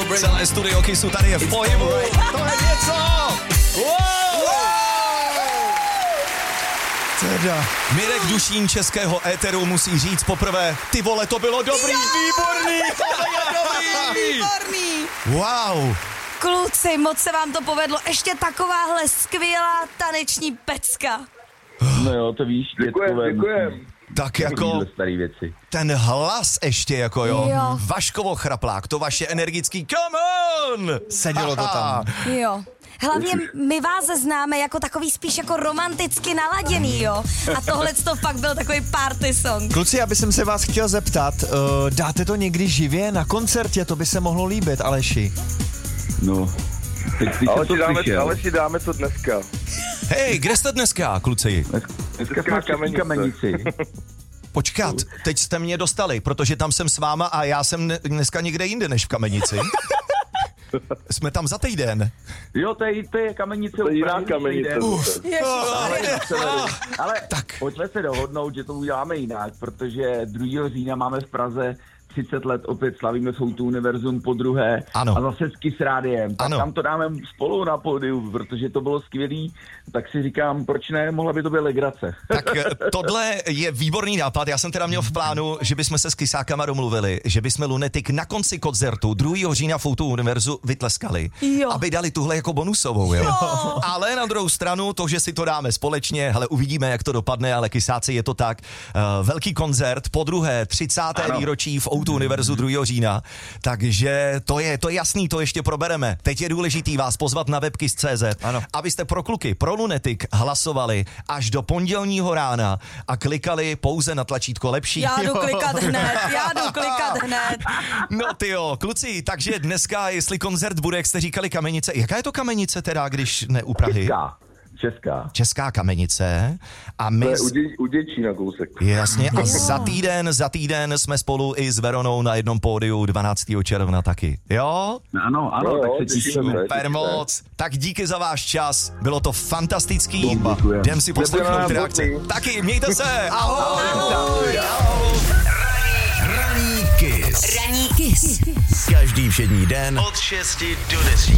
Celé studio Kissu tady je v pohybu. To je něco! Wow! Teda. Mirek Dušín českého éteru musí říct poprvé, ty vole, to bylo dobrý, výborný, to bylo dobrý. Výborný. Wow. Kluci, moc se vám to povedlo. Ještě takováhle skvělá taneční pecka. No jo, to víš, děkujem. Tak jako starý věci. ten hlas ještě jako jo. Jo. Vaškovo Chraplák, to vaše energický come on. Sedělo to tam. Jo. Hlavně my vás známe jako takový spíš jako romanticky naladěný, jo. A tohle to fakt byl takový party song. Kluci, já bych se vás chtěl zeptat, dáte to někdy živě na koncertě, to by se mohlo líbit, Aleši. No, teď Ale si dáme to dneska. Hej, kde jste dneska, kluci? Dneska jsme v Kamenici. Počkat, teď jste mě dostali, protože tam jsem s váma a já jsem dneska někde jinde než v Kamenici. Jsme tam za týden. Jo, to je Kamenice. To je jiná Kamenice. Ale Tak. pojďme se dohodnout, že to uděláme jinak, protože 2. října máme v Praze 30 let opět slavíme Foutu Univerzum po druhé. Ano. A zase s Rádiem. Tak Ano. tam to dáme spolu na pódiu, protože to bylo skvělý. Tak si říkám, proč ne, mohla by to být legrace. Tak tohle je výborný nápad. Já jsem teda měl v plánu, že bychom se s Kysákama domluvili, že bychom Lunatic na konci koncertu 2. října Foutu Univerzu vytleskali, Jo. aby dali tuhle jako bonusovou, jo. Ale na druhou stranu, to, že si to dáme společně, hele, uvidíme, jak to dopadne, ale Kysáci je to tak. Velký koncert, po druhé 30. výročí v Foutu Univerzu 2. října, takže to je jasný, to ještě probereme. Teď je důležitý vás pozvat na webkiss.cz, abyste pro kluky, pro Lunatic hlasovali až do pondělního rána a klikali pouze na tlačítko lepší. Já jdu klikat hned. No tyjo, kluci, takže dneska, jestli koncert bude, jak jste říkali, Kamenice, jaká je to Kamenice teda, když ne u Prahy? Česká Kamenice. A my... To je u Děčína kousek. Jasně, a za týden jsme spolu i s Veronou na jednom pódiu 12. června taky. Jo? Ano, tak se těšíme. Super moc. Tak díky za váš čas. Bylo to fantastický. Jdem si poslechnout ty reakce. Taky, mějte se. Ahoj. Ranní Kiss. Každý všední den od 6 do 10.